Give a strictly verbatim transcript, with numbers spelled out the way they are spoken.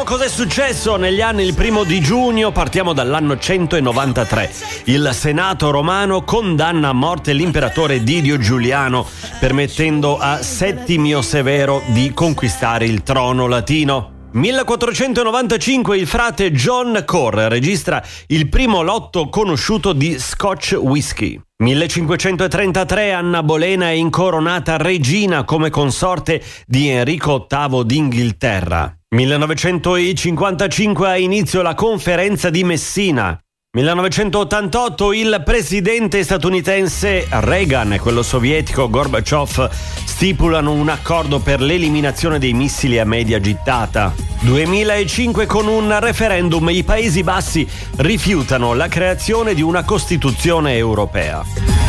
Vediamo cos'è successo negli anni. Il primo di giugno, partiamo dall'anno centonovantatré. Il Senato romano condanna a morte l'imperatore Didio Giuliano, permettendo a Settimio Severo di conquistare il trono latino. millequattrocentonovantacinque il frate John Corr registra il primo lotto conosciuto di Scotch whisky. millecinquecentotrentatré Anna Bolena è incoronata regina come consorte di Enrico ottavo d'Inghilterra. millenovecentocinquantacinque ha inizio la conferenza di Messina. millenovecentottantotto il presidente statunitense Reagan e quello sovietico Gorbaciov stipulano un accordo per l'eliminazione dei missili a media gittata. duemilacinque con un referendum i Paesi Bassi rifiutano la creazione di una Costituzione europea.